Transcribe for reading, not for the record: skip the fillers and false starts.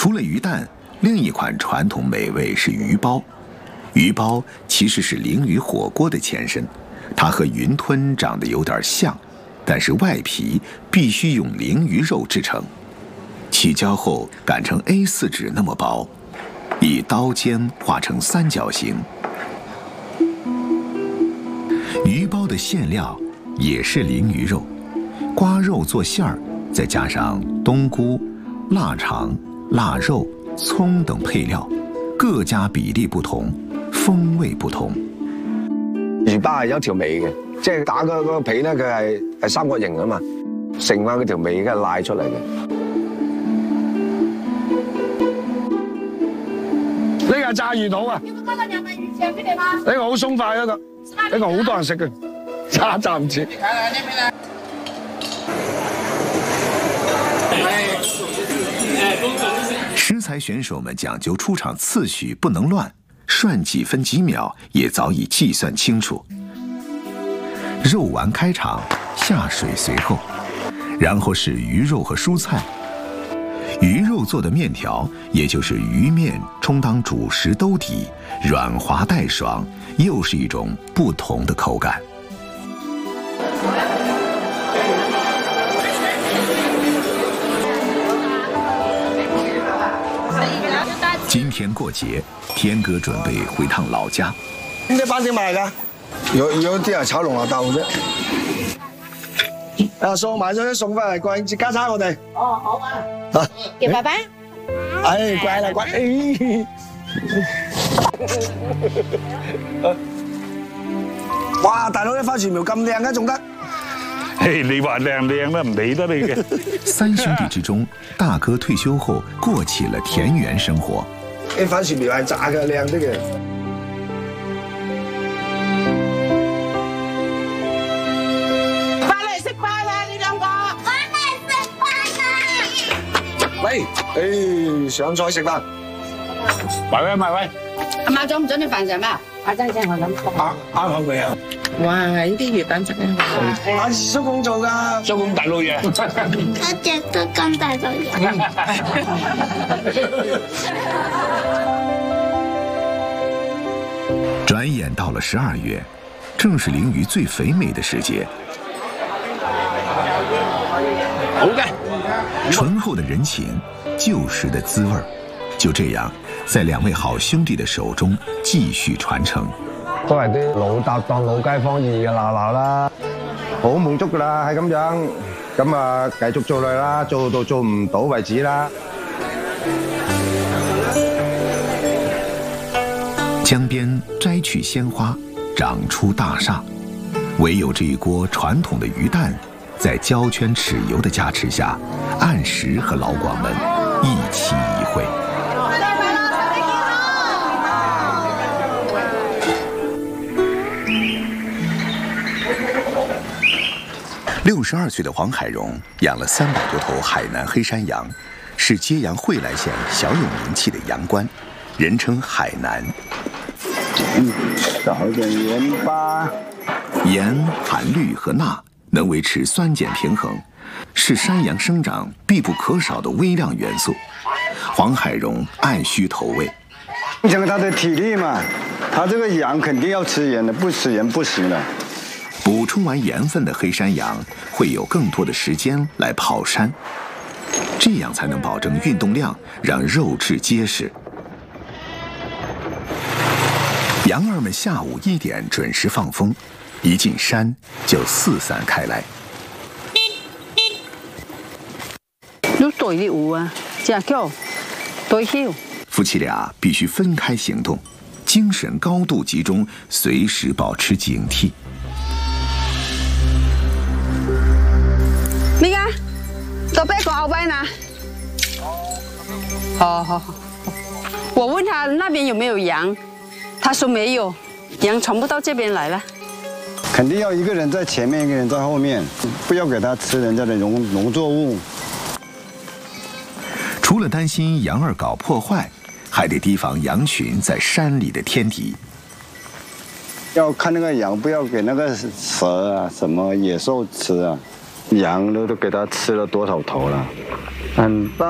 除了鱼蛋，另一款传统美味是鱼包。鱼包其实是鲮鱼火锅的前身，它和云吞长得有点像，但是外皮必须用鲮鱼肉制成。起胶后擀成 A4 纸那么薄，以刀尖画成三角形。鱼包的馅料也是鲮鱼肉，刮肉做馅儿，再加上冬菇、腊肠、腊肉、葱等配料，各加比例不同，風味不同。 魚包係有條尾嘅，即係打嗰個皮咧，佢係三角形啊嘛，剩翻嗰條尾嘅拉出嚟嘅。呢個係炸魚肚啊！呢個好鬆快一個，呢個好多人食嘅，炸唔切。 食材选手们讲究出场次序不能乱，涮几分几秒也早已计算清楚。肉丸开场，下水随后，然后是鱼肉和蔬菜。鱼肉做的面条，也就是鱼面，充当主食兜底，软滑带爽，又是一种不同的口感。今天过节，天哥准备回趟老家。 呢啲班點賣㗎？有啲係炒龍蝦豆啫。阿叔買咗啲餸翻嚟過應節加餐我哋。哦，好啊。啊， 叫爸爸。 哎，乖啦乖。哇！大佬啲花樹苗咁靚嘅，仲得？ 嘿，你話靚啦，唔理得你嘅。 三兄弟之中，大哥退休後過起了田園生活。 啲番薯苗係炸嘅，靚啲嘅。 翻嚟食飯啦，你兩個。翻嚟食飯啦。 嚟，誒，上菜食飯。 埋位。 阿媽準唔準你飯食咩？阿珍姐，我諗。 啱口味啊！ 哇，呢啲魚蛋真係好。 阿叔公做㗎， 叔公大老爺。 一隻都咁大個人。 轉眼到了12月，正是鲮魚最肥美的時節。 好嘅， 醇厚的人情，舊時的滋味，就這樣在兩位好兄弟的手中繼續傳承。 都係啲老搭檔、老街坊熱熱鬧鬧啦，好滿足㗎啦，係咁樣，咁啊繼續做落啦，做到做唔到為止啦。 江邊摘去鮮花，長出大廈，唯有這一鍋傳統的魚蛋，在膠圈豉油的加持下，按時和老廣們一期一會。62歲的黃海榮養了300多頭海南黑山羊，是揭陽惠來縣小有名氣的羊倌，人稱海南。 少點鹽巴。 鹽、含氯和鈉能維持酸鹼平衡，是山羊生長必不可少的微量元素。黃海榮按需投喂。 講它的體力嘛，它這個羊肯定要吃鹽的，不吃鹽不行的。 補充完鹽分的黑山羊會有更多的時間來跑山，這樣才能保證運動量，讓肉質結實。羊兒們下午1點準時放風，一進山就四散開來。 都對啲魚啊，隻腳對腰。 夫妻倆必須分開行動，精神高度集中，隨時保持警惕。 你看，都被狗喂呢。好。我問他那邊有沒有羊，他說沒有，羊傳不到這邊來了。 肯定要一個人在前面，一個人在後面，不要給他吃人家的農作物。 除了擔心羊兒搞破壞，還得提防羊群在山裡的天敵。 要看那個羊，不要給那個蛇啊、什麼野獸吃啊。羊都給它吃了多少頭了，很大。